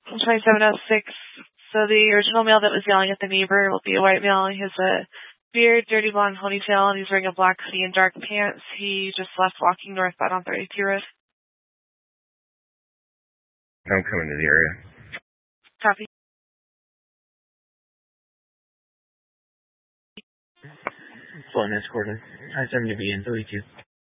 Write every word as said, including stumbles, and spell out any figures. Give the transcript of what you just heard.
twenty-seven oh six. So the original male that was yelling at the neighbor will be a white male. He has a beard, dirty blonde ponytail, and he's wearing a black hoodie and dark pants. He just left walking northbound on thirty-two Road. I'm coming to the area. Copy. Flying escorted. I seventy B in thirty-two.